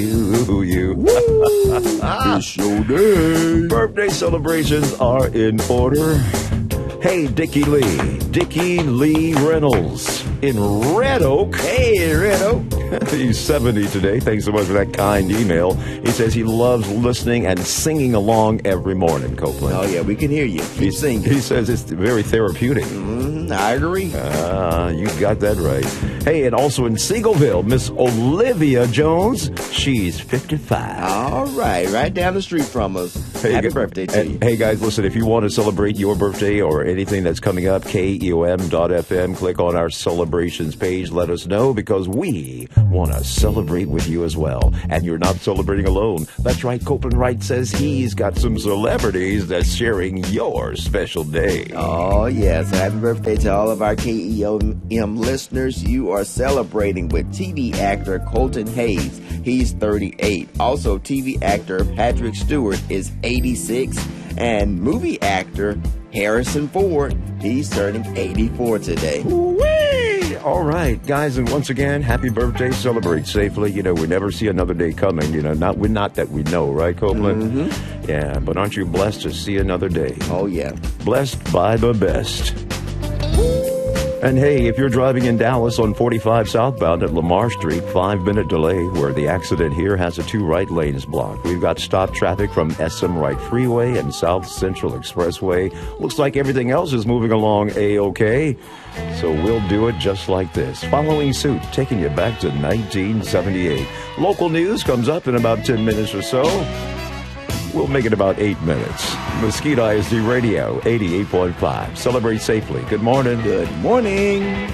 You. It's your day. Birthday celebrations are in order. Hey, Dickie Lee Reynolds in Red Oak. Hey, Red Oak. He's 70 today. Thanks so much for that kind email. He says he loves listening and singing along every morning, Copeland. Oh, yeah, we can hear you. Keep singing. He says it's very therapeutic. I agree. You got that right. Hey, and also in Seagoville, Miss Olivia Jones. She's 55. All right down the street from us. Hey, Happy birthday to you. Hey, guys, listen, if you want to celebrate your birthday or anything that's coming up, KEOM.FM, click on our celebrations page. Let us know because we want to celebrate with you as well. And you're not celebrating alone. That's right. Copeland Wright says he's got some celebrities that's sharing your special day. Oh, yes. Happy birthday to all of our KEOM listeners. You are celebrating with TV actor Colton Hayes. He's 38. Also, TV actor Patrick Stewart is 86. And movie actor Harrison Ford, he's turning 84 today. Whee! All right, guys, and once again, happy birthday. Celebrate safely. You know, we never see another day coming. You know, not that we know, right, Copeland? Mm-hmm. Yeah, but aren't you blessed to see another day? Oh, yeah. Blessed by the best. And hey, if you're driving in Dallas on 45 southbound at Lamar Street, 5-minute delay where the accident here has the 2 right lanes blocked. We've got stop traffic from SM Wright Freeway and South Central Expressway. Looks like everything else is moving along A-OK. So we'll do it just like this. Following suit, taking you back to 1978. Local news comes up in about 10 minutes or so. We'll make it about 8 minutes. Mesquite ISD Radio, 88.5. Celebrate safely. Good morning. Good morning.